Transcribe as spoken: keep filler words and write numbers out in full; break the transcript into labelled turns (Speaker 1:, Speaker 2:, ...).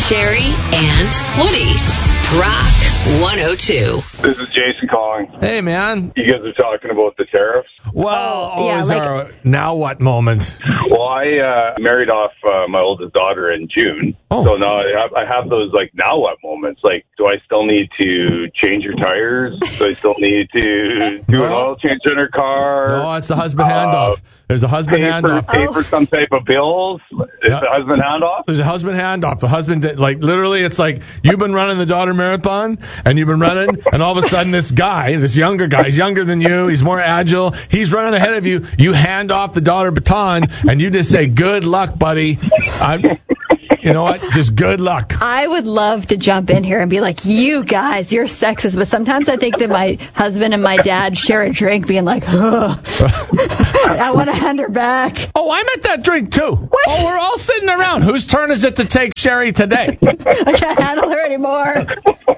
Speaker 1: Sherry and Woody. Rock one oh two.
Speaker 2: This is Jason calling.
Speaker 3: Hey, man.
Speaker 2: You guys are talking about the tariffs.
Speaker 3: Well,
Speaker 4: Oh, yeah,
Speaker 3: always
Speaker 4: like-
Speaker 3: our now what moment?
Speaker 2: Well, I uh, married off uh, my oldest daughter in June.
Speaker 3: Oh.
Speaker 2: So now I have, I have those, like, now what moments. Like, do I still need to change your tires? Do I still need to do
Speaker 3: No.
Speaker 2: an oil change on her car?
Speaker 3: No, it's the husband
Speaker 2: Uh,
Speaker 3: handoff. There's a husband
Speaker 2: Pay for,
Speaker 3: handoff.
Speaker 2: pay for some type of bills? Is
Speaker 3: Yeah.
Speaker 2: the husband handoff?
Speaker 3: There's a husband handoff. The husband, did, like, literally, it's like you've been running the daughter marathon, and you've been running, and all of a sudden this guy, this younger guy, he's younger than you, he's more agile, he's running ahead of you. You hand off the daughter baton, and you just say, "Good luck, buddy." I'm, you know what? Just good luck.
Speaker 4: I would love to jump in here and be like, you guys, you're sexist. But sometimes I think that my husband and my dad share a drink being like, ugh, I want to hand her back.
Speaker 3: Oh, I'm at that drink too.
Speaker 4: What?
Speaker 3: Oh, we're all sitting around. Whose turn is it to take Sherry today?
Speaker 4: I can't handle her anymore.